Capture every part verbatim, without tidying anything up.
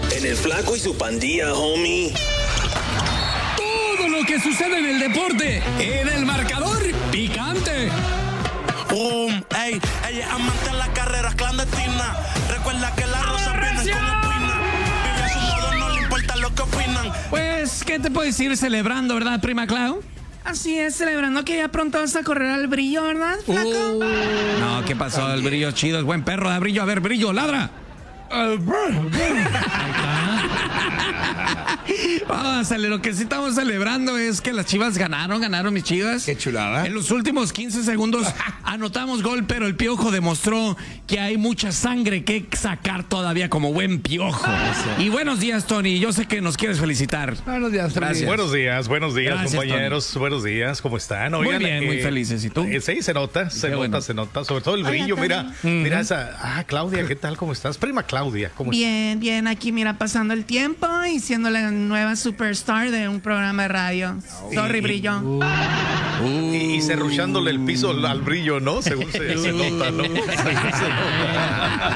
En el Flaco y su pandilla, homie. Todo lo que sucede en el deporte, en el marcador picante. Um, ey, ella es amante en las carreras clandestinas. Recuerda que las rosas vienen con espina. Vive a su modo, no le importa lo que opinan. Pues, ¿qué te puedes ir celebrando, verdad, prima Clau? Así es, celebrando que ya pronto vas a correr al Brillo, ¿verdad, Flaco? Uh, no, ¿qué pasó? El Brillo chido, es buen perro de Brillo. A ver, Brillo, ladra. Vamos, lo que sí estamos celebrando es que las Chivas ganaron, ganaron mis Chivas. Qué chulada. En los últimos quince segundos anotamos gol, pero el Piojo demostró que hay mucha sangre que sacar todavía como buen Piojo. Y buenos días, Tony. Yo sé que nos quieres felicitar. Buenos días, Gracias. Buenos días, buenos días, Gracias, compañeros. Tony. Buenos días, ¿cómo están? Muy bien, muy felices. ¿Y tú? Eh, sí, se nota, se Qué nota, bueno. se nota. Sobre todo el Hola, brillo. Tony. Mira, mira esa. Ah, Claudia, ¿qué tal? ¿Cómo estás? Prima Claudia, ¿cómo estás? Bien, bien, aquí mira, pasando el tiempo y siendo la nueva superstar de un programa de radio. Sorry, Y- Brillo. Uh. Y, y cerruchándole el piso al, al brillo, ¿no? Según se, se nota, ¿no? Según se nota.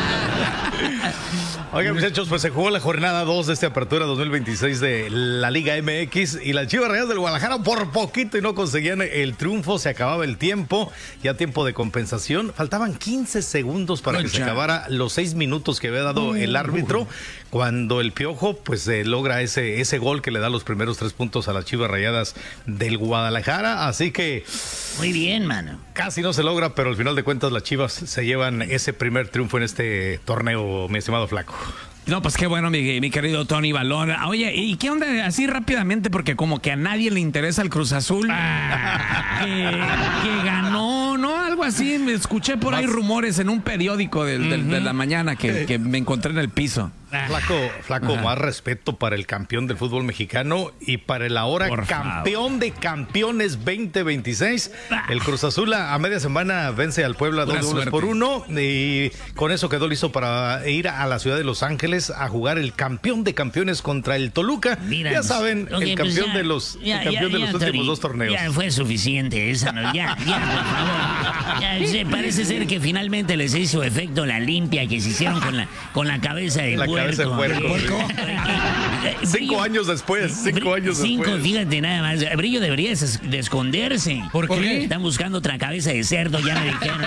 Oigan, muchachos, pues se jugó la jornada dos de esta apertura dos mil veintiséis de la Liga M X y las Chivas Rayadas del Guadalajara por poquito y no conseguían el triunfo. Se acababa el tiempo, ya tiempo de compensación. Faltaban quince segundos para que se acabara los seis minutos que había dado el árbitro cuando el Piojo pues eh, logra ese, ese gol que le da los primeros tres puntos a las Chivas Rayadas del Guadalajara. Así que Muy bien, mano. casi no se logra, pero al final de cuentas las Chivas se llevan ese primer triunfo en este torneo, mi estimado Flaco. No, pues qué bueno, mi, mi querido Tony Balón. Oye, ¿y qué onda? Así rápidamente, porque como que a nadie le interesa el Cruz Azul. Ah, que, que ganó, ¿no? Algo así. Me escuché por ahí rumores en un periódico del, del, de la mañana que, que me encontré en el piso. Flaco, flaco, Ajá. más respeto para el campeón del fútbol mexicano y para el ahora Por campeón de campeones veinte veintiséis. El Cruz Azul a, a media semana vence al Puebla Pura dos goles suerte. por uno y con eso quedó listo para ir a la ciudad de Los Ángeles a jugar el campeón de campeones contra el Toluca. Mira, ya saben, ok, el pues campeón ya, de los, ya, el campeón ya, de los ya, últimos Tori, dos torneos. Ya fue suficiente esa, ¿no? Ya, ya, por favor. Ya, sí, parece ser que finalmente les hizo efecto la limpia que se hicieron con la, con la cabeza de La puerco. cabeza de puerco. Cinco años después, cinco años Cinco, después. fíjate nada más. Brillo debería es- de esconderse. ¿Por qué? Están buscando otra cabeza de cerdo, ya me dijeron.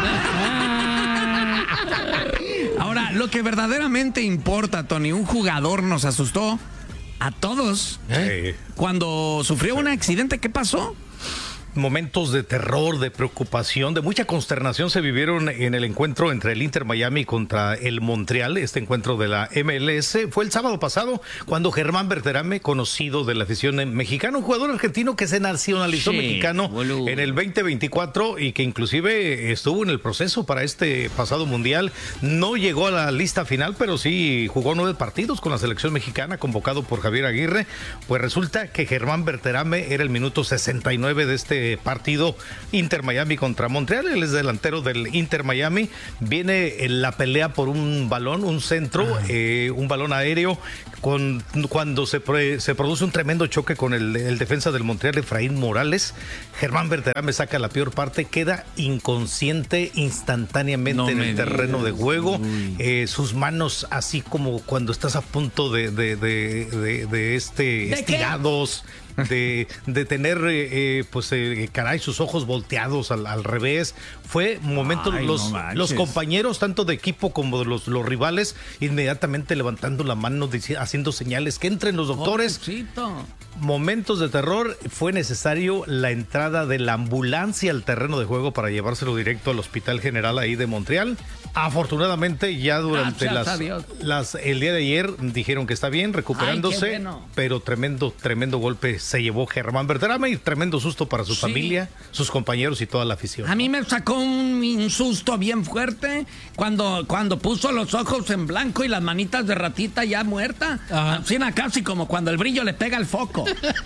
Ahora, lo que verdaderamente importa, Tony, un jugador nos asustó a todos Eh, cuando sufrió un accidente. ¿Qué pasó? Momentos de terror, de preocupación, de mucha consternación se vivieron en el encuentro entre el Inter Miami contra el Montreal. Este encuentro de la M L S fue el sábado pasado cuando Germán Berterame, conocido de la afición mexicana, un jugador argentino que se nacionalizó Sí, mexicano boludo. en el veinte veinticuatro y que inclusive estuvo en el proceso para este pasado mundial. No llegó a la lista final, pero sí jugó nueve partidos con la selección mexicana, convocado por Javier Aguirre. Pues resulta que Germán Berterame era el minuto sesenta y nueve de este partido Inter Miami contra Montreal. Él es delantero del Inter Miami. Viene en la pelea por un balón, un centro, eh, un balón aéreo, con, cuando se, pre- se produce un tremendo choque con el, el defensa del Montreal, Efraín Morales. Germán Berterame saca la peor parte, queda inconsciente instantáneamente No en me el terreno digas. de juego. Uy. Eh, sus manos así como cuando estás a punto de, de, de, de- de, este estirados, de, de tener eh, eh, pues eh, caray, sus ojos volteados al, al revés. Fue momentos, Ay, los, no manches. los compañeros tanto de equipo como de los, los rivales inmediatamente levantando la mano, dici- haciendo señales que entren los doctores. Pobrecito. Momentos de terror. Fue necesario la entrada de la ambulancia al terreno de juego para llevárselo directo al Hospital General ahí de Montreal. Afortunadamente ya durante Gracias a las, Dios. las el día de ayer dijeron que está bien, recuperándose, Ay, qué bueno. pero tremendo, tremendo golpe se llevó Germán Berterame y tremendo susto para su Sí. familia, sus compañeros y toda la afición. A mí me sacó un, un susto bien fuerte cuando, cuando puso los ojos en blanco y las manitas de ratita ya muerta. Así na- casi como cuando el brillo le pega el foco.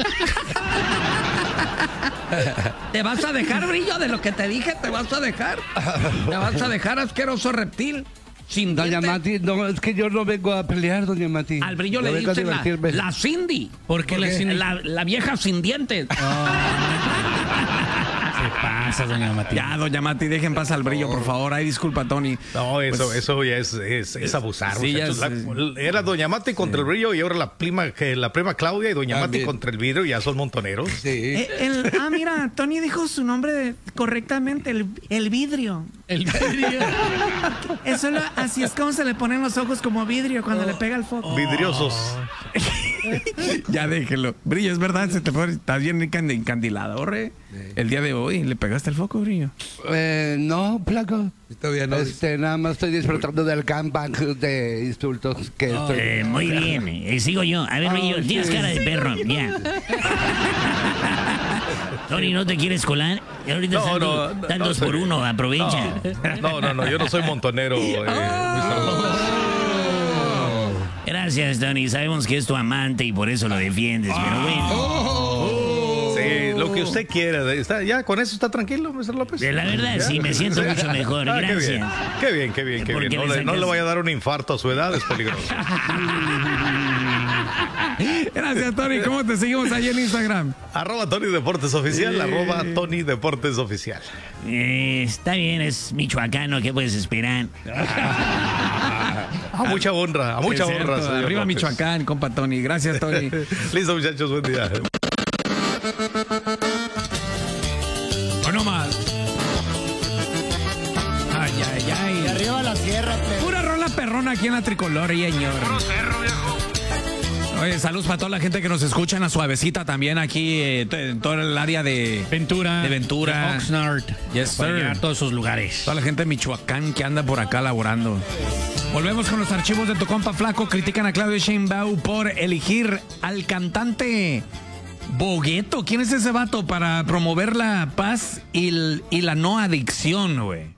¿Te vas a dejar, brillo, de lo que te dije? ¿Te vas a dejar? ¿Te vas a dejar, asqueroso reptil? Sin Doña dientes. Mati, no, es que yo no vengo a pelear, doña Mati. Al brillo Yo le vengo a dicen la, divertirme. la Cindy. ¿Por qué la, la, la vieja sin dientes? Se pasa, doña Mati? Ya, doña Mati, dejen pasar al Brillo, por favor. Ay, disculpa, Tony. No, eso, Pues, eso ya es, es, es abusar. sí, ya muchachos. es- La- era Doña Mati contra el Brillo y ahora la prima, que la prima Claudia y Doña Mati También. contra el vidrio ya son montoneros. Sí. Eh, el- ah, mira, Tony dijo su nombre de- correctamente, el, el vidrio. El vidrio. Eso lo- así es como se le ponen los ojos como vidrio cuando le pega el foco. Vidriosos. Ya déjelo. Brillo, es verdad, se te fue. Estás bien encand- encandilado, re. El día de hoy le pegaste el foco, Brillo. Eh, no, Flaco. Todavía no. Este, nada más estoy disfrutando del gangbang de insultos que estoy. Eh, muy bien, eh, sigo yo. A ver, Ah, Brillo, tienes sí. cara de perro, ya. Tony, ¿no te quieres colar? Ahorita No, están, no, dos- no, están no, dos soy- por uno, aprovecha. No, no, no, yo no soy montonero. eh, Gracias, Tony. Sabemos que es tu amante y por eso lo defiendes, pero bueno. Sí, lo que usted quiera. Está, ya, con eso está tranquilo, mister López. De la verdad, sí, me siento mucho mejor. Ah, qué Gracias. bien, qué bien, qué bien, qué ¿Por bien. qué No le le, no sacas- le vaya a dar un infarto a su edad, es peligroso. Gracias, Tony. ¿Cómo te seguimos ahí en Instagram? Arroba Tony Deportes Oficial, arroba Tony Deportes Oficial. Eh, está bien, es michoacano, ¿qué puedes esperar? A mucha honra, a mucha Es cierto, honra. señor Arriba López. Michoacán, compa Tony. Gracias, Tony. Listo, muchachos, buen día. Bueno, más. Ay, ay, ay. Arriba la sierra, Pura rola perrona aquí en la tricolor, y señor. Oye, saludos para toda la gente que nos escucha en la suavecita también aquí, eh, t- en todo el área de Ventura. De Ventura. de Oxnard. Yes, Para sir. llegar a todos esos lugares. Toda la gente de Michoacán que anda por acá laborando. Volvemos con los archivos de tu compa Flaco. Critican a Claudio Sheinbaum por elegir al cantante Bogueto. ¿Quién es ese vato para promover la paz y, el- y la no adicción, güey?